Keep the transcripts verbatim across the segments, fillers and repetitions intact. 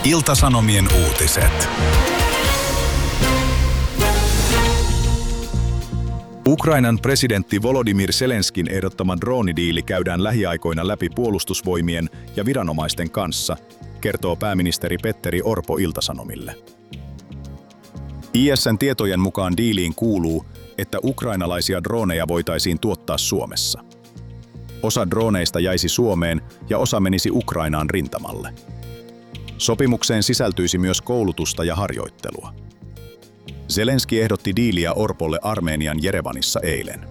Ilta-Sanomien uutiset. Ukrainan presidentti Volodymyr Zelenskin ehdottama droonidiili käydään lähiaikoina läpi puolustusvoimien ja viranomaisten kanssa, kertoo pääministeri Petteri Orpo Ilta-Sanomille. I S:n tietojen mukaan diiliin kuuluu, että ukrainalaisia drooneja voitaisiin tuottaa Suomessa. Osa drooneista jäisi Suomeen ja osa menisi Ukrainaan rintamalle. Sopimukseen sisältyisi myös koulutusta ja harjoittelua. Zelenski ehdotti diiliä Orpolle Armenian Jerevanissa eilen.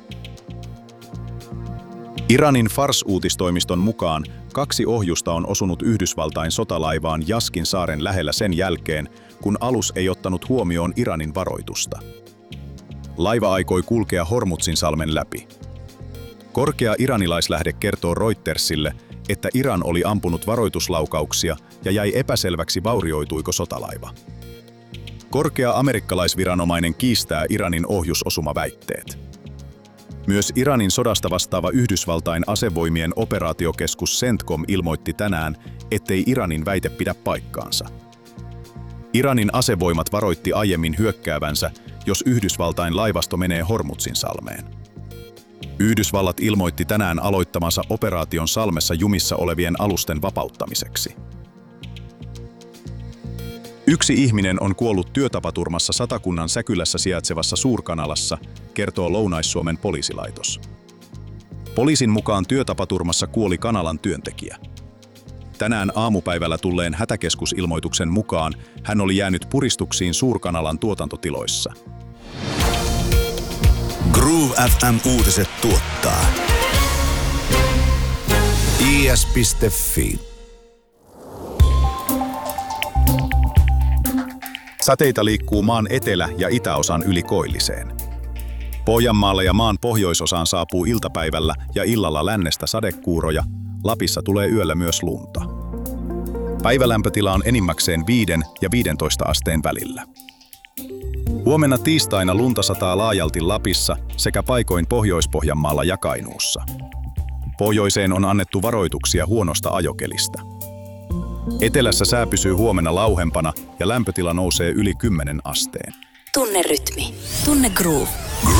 Iranin Fars-uutistoimiston mukaan kaksi ohjusta on osunut Yhdysvaltain sotalaivaan Jaskin saaren lähellä sen jälkeen, kun alus ei ottanut huomioon Iranin varoitusta. Laiva aikoi kulkea Hormuzin-salmen läpi. Korkea iranilaislähde kertoo Reutersille, että Iran oli ampunut varoituslaukauksia ja jäi epäselväksi, vaurioituiko sotalaiva. Korkea amerikkalaisviranomainen kiistää Iranin ohjusosumaväitteet. Myös Iranin sodasta vastaava Yhdysvaltain asevoimien operaatiokeskus CENTCOM ilmoitti tänään, ettei Iranin väite pidä paikkaansa. Iranin asevoimat varoitti aiemmin hyökkäävänsä, jos Yhdysvaltain laivasto menee Hormuzin-salmeen. Yhdysvallat ilmoitti tänään aloittamansa operaation salmessa jumissa olevien alusten vapauttamiseksi. Yksi ihminen on kuollut työtapaturmassa Satakunnan Säkylässä sijaitsevassa Suurkanalassa, kertoo Lounais-Suomen poliisilaitos. Poliisin mukaan työtapaturmassa kuoli kanalan työntekijä. Tänään aamupäivällä tulleen hätäkeskusilmoituksen mukaan hän oli jäänyt puristuksiin Suurkanalan tuotantotiloissa. Groove F M-uutiset tuottaa I S piste Fi. Sateita liikkuu maan etelä- ja itäosan yli Koilliseen. Pohjanmaalle ja maan pohjoisosaan saapuu iltapäivällä ja illalla lännestä sadekuuroja, Lapissa tulee yöllä myös lunta. Päivälämpötila on enimmäkseen viiden ja viidentoista asteen välillä. Huomenna tiistaina lunta sataa laajalti Lapissa sekä paikoin Pohjois-Pohjanmaalla ja Kainuussa. Pohjoiseen on annettu varoituksia huonosta ajokelistä. Etelässä sää pysyy huomenna lauhempana ja lämpötila nousee yli kymmenen asteen. Tunne rytmi. Tunne groove.